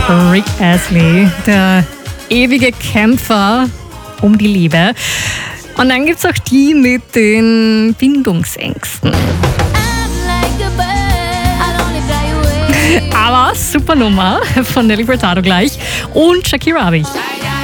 Rick Astley, der ewige Kämpfer um die Liebe. Und dann gibt es auch die mit den Bindungsängsten. Aber super Nummer von Nelly Furtado gleich. Und Shakira habe ich.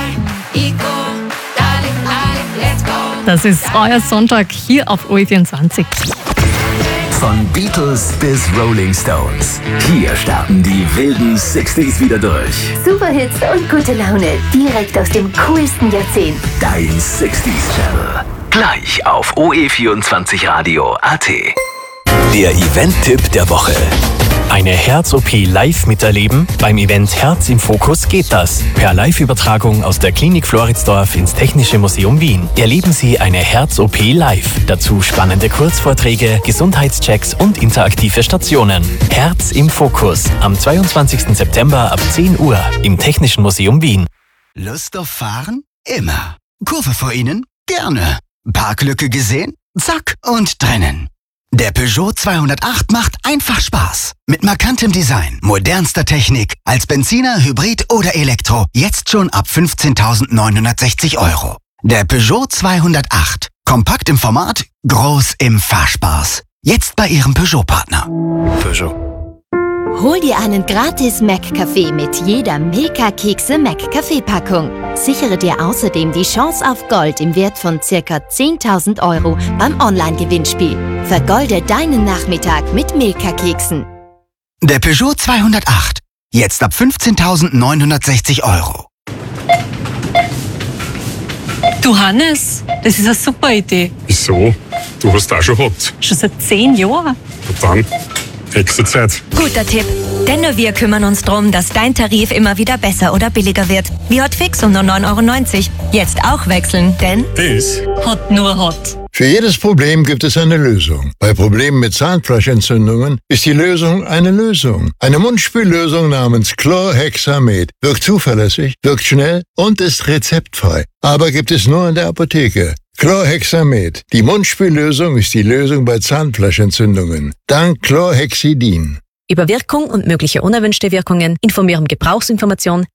Das ist euer Sonntag hier auf OE24. Von Beatles bis Rolling Stones. Hier starten die wilden 60s wieder durch. Superhits und gute Laune direkt aus dem coolsten Jahrzehnt. Dein 60s Channel. Gleich auf OE24 Radio AT. Der Event-Tipp der Woche. Eine Herz-OP live miterleben? Beim Event Herz im Fokus geht das. Per Live-Übertragung aus der Klinik Floridsdorf ins Technische Museum Wien erleben Sie eine Herz-OP live. Dazu spannende Kurzvorträge, Gesundheitschecks und interaktive Stationen. Herz im Fokus am 22. September ab 10 Uhr im Technischen Museum Wien. Lust auf Fahren? Immer. Kurve vor Ihnen? Gerne. Parklücke gesehen? Zack und drinnen. Der Peugeot 208 macht einfach Spaß. Mit markantem Design, modernster Technik, als Benziner, Hybrid oder Elektro, jetzt schon ab 15.960 €. Der Peugeot 208. Kompakt im Format, groß im Fahrspaß. Jetzt bei Ihrem Peugeot-Partner. Peugeot. Hol dir einen gratis Mac-Kaffee mit jeder Milka-Kekse Mac-Kaffee-Packung. Sichere dir außerdem die Chance auf Gold im Wert von ca. 10.000 € beim Online-Gewinnspiel. Vergolde deinen Nachmittag mit Milka-Keksen. Der Peugeot 208. Jetzt ab 15.960 €. Du Hannes, das ist eine super Idee. Wieso? Du hast auch schon gehabt. Schon seit 10 Jahren. Und dann? Extrazeit. Guter Tipp. Denn nur wir kümmern uns darum, dass dein Tarif immer wieder besser oder billiger wird. Wie Hotfix um nur 9,90 €. Jetzt auch wechseln, denn Das? Hot nur Hot. Für jedes Problem gibt es eine Lösung. Bei Problemen mit Zahnfleischentzündungen ist die Lösung eine Lösung. Eine Mundspüllösung namens Chlorhexamed wirkt zuverlässig, wirkt schnell und ist rezeptfrei. Aber gibt es nur in der Apotheke. Chlorhexamed. Die Mundspüllösung ist die Lösung bei Zahnfleischentzündungen. Dank Chlorhexidin. über Wirkung und mögliche unerwünschte Wirkungen informieren Gebrauchsinformation